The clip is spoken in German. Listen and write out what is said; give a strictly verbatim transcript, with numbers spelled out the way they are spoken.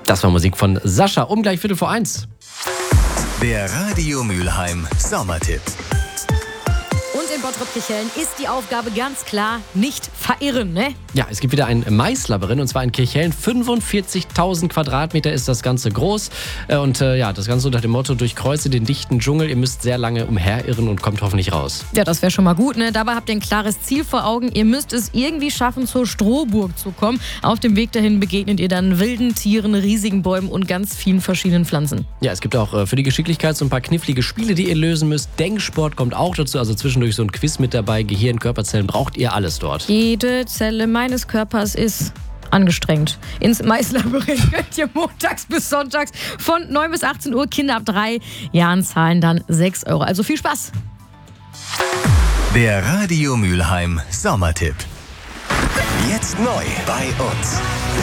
Das war Musik von Sascha, um gleich Viertel vor eins. Der Radio Mülheim Sommertipp. Und in Bottrop-Kirchhellen ist die Aufgabe ganz klar, nicht verirren, ne? Ja, es gibt wieder ein Maislabyrinth und zwar in Kirchhellen. fünfundvierzigtausend Quadratmeter ist das Ganze groß. Und äh, ja, das Ganze unter dem Motto: Durchkreuze den dichten Dschungel. Ihr müsst sehr lange umherirren und kommt hoffentlich raus. Ja, das wäre schon mal gut, ne? Dabei habt ihr ein klares Ziel vor Augen. Ihr müsst es irgendwie schaffen, zur Strohburg zu kommen. Auf dem Weg dahin begegnet ihr dann wilden Tieren, riesigen Bäumen und ganz vielen verschiedenen Pflanzen. Ja, es gibt auch äh, für die Geschicklichkeit so ein paar knifflige Spiele, die ihr lösen müsst. Denksport kommt auch dazu, also zwischendurch so ein Quiz mit dabei. Gehirn, Körperzellen, braucht ihr alles dort. Jede Zelle meines Körpers ist angestrengt. Ins Maislabyrinth könnt ihr montags bis sonntags von neun bis achtzehn Uhr. Kinder ab drei Jahren zahlen dann sechs Euro. Also viel Spaß! Der Radio Mülheim Sommertipp. Jetzt neu bei uns.